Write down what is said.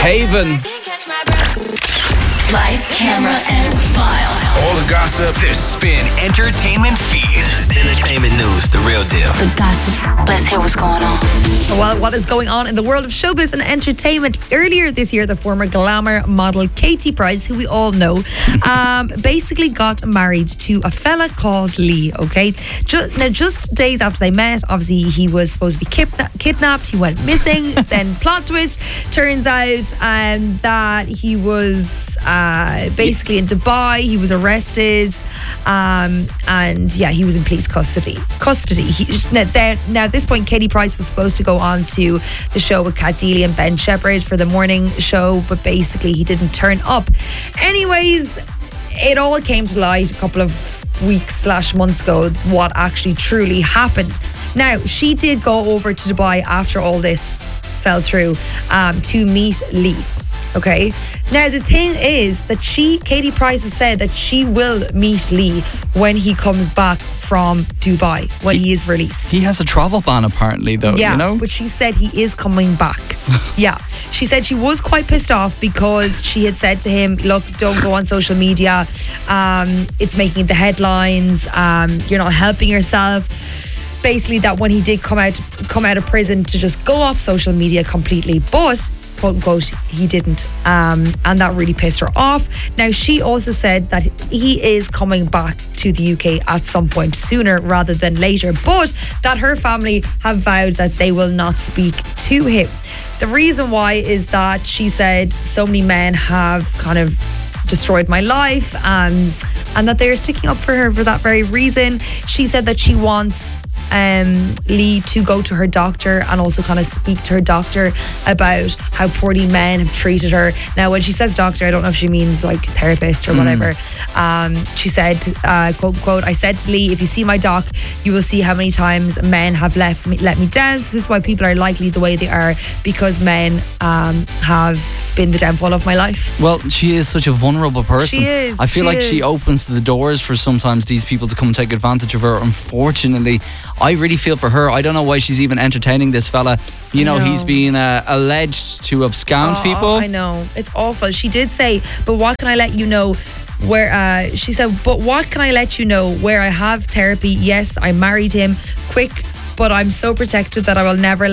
Haven. Lights, camera, and smile. All the gossip. The Spin Entertainment Feed. Entertainment news, the real deal. The gossip. Let's hear what's going on. Well, what is going on in the world of showbiz and entertainment? Earlier this year, the former glamour model Katie Price, who we all know, basically got married to a fella called Lee, okay? Just days after they met, obviously he was supposed to be kidnapped, he went missing, then plot twist, turns out that he was basically in Dubai, he was arrested, and yeah, he was in police custody. Now at this point, Katie Price was supposed to go on to the show with Kat Deely and Ben Shepherd for the morning show, but basically he didn't turn up. Anyways, it all came to light a couple of weeks/months ago what actually truly happened. Now, she did go over to Dubai after all this fell through to meet Lee. Okay. Now the thing is that Katie Price has said that she will meet Lee when he comes back from Dubai, when he is released. He has a travel ban apparently though, yeah, you know? But she said he is coming back. Yeah. She said she was quite pissed off because she had said to him, look, don't go on social media. It's making the headlines. You're not helping yourself. Basically that when he did come out of prison to just go off social media completely. But quote unquote, he didn't, and that really pissed her off. Now, she also said that he is coming back to the UK at some point sooner rather than later, but that her family have vowed that they will not speak to him. The reason why is that she said so many men have kind of destroyed my life, and that they're sticking up for her for that very reason. She said that she wants Lee to go to her doctor and also kind of speak to her doctor about how poorly men have treated her. Now, when she says doctor, I don't know if she means like therapist or whatever. She said, quote unquote, I said to Lee, if you see my doc, you will see how many times men have let me down. So this is why people are likely the way they are, because men have been the downfall of my life. Well, she is such a vulnerable person. She is. I feel like she opens the doors for sometimes these people to come take advantage of her. Unfortunately, I really feel for her. I don't know why she's even entertaining this fella. You know, he's been alleged to have scammed people. I know. It's awful. She did say, but what can I let you know where, she said, but what can I let you know where I have therapy? Yes, I married him quick, but I'm so protected that I will never let